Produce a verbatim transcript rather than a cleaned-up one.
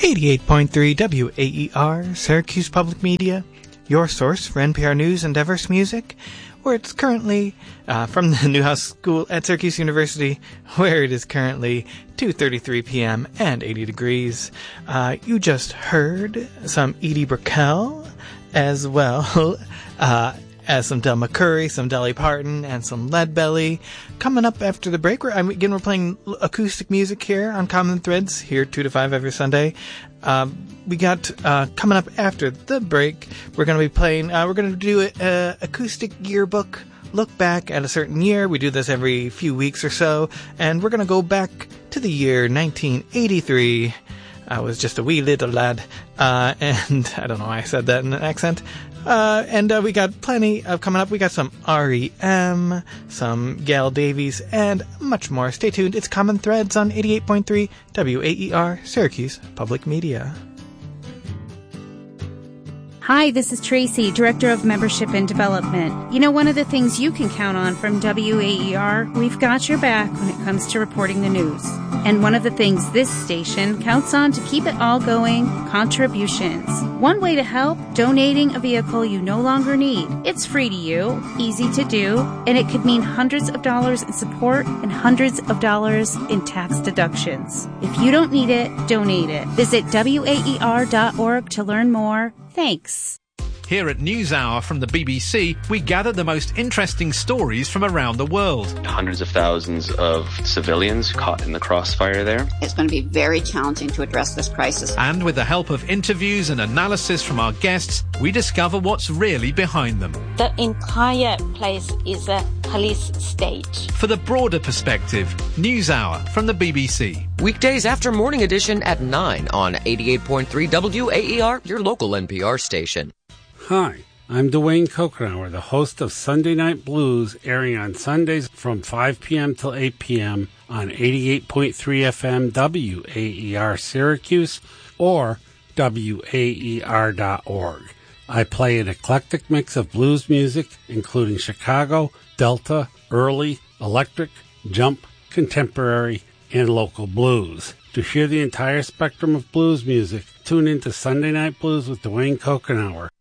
eighty-eight point three W A E R, Syracuse Public Media, your source for N P R News and diverse music, where it's currently uh, from the Newhouse School at Syracuse University, where it is currently two thirty-three p.m. and eighty degrees. Uh, you just heard some Edie Brickell, as well uh, as some Del McCoury, some Dolly Parton, and some Leadbelly. Coming up after the break, we're, again, we're playing acoustic music here on Common Threads, here two to five every Sunday. Um, we got, uh, coming up after the break, we're going to be playing, uh, we're going to do an uh, acoustic yearbook look back at a certain year. We do this every few weeks or so, and we're going to go back to the year nineteen eighty-three. I was just a wee little lad, uh, and I don't know why I said that in an accent. Uh, and uh, we got plenty of coming up. We got some R E M, some Gail Davies, and much more. Stay tuned. It's Common Threads on eighty-eight point three W A E R, Syracuse Public Media. Hi, this is Tracy, Director of Membership and Development. You know, one of the things you can count on from W A E R, we've got your back when it comes to reporting the news. And one of the things this station counts on to keep it all going, contributions. One way to help, donating a vehicle you no longer need. It's free to you, easy to do, and it could mean hundreds of dollars in support and hundreds of dollars in tax deductions. If you don't need it, donate it. Visit W A E R dot org to learn more. Thanks. Here at NewsHour from the B B C, we gather the most interesting stories from around the world. Hundreds of thousands of civilians caught in the crossfire there. It's going to be very challenging to address this crisis. And with the help of interviews and analysis from our guests, we discover what's really behind them. The entire place is a police state. For the broader perspective, NewsHour from the B B C. Weekdays after Morning Edition at nine on eighty-eight point three W A E R, your local N P R station. Hi, I'm Dwayne Kokenauer, the host of Sunday Night Blues, airing on Sundays from five p.m. till eight p.m. on eighty-eight point three F M W A E R Syracuse or W A E R dot org. I play an eclectic mix of blues music, including Chicago, Delta, early, electric, jump, contemporary, and local blues. To hear the entire spectrum of blues music, tune into Sunday Night Blues with Dwayne Kokenauer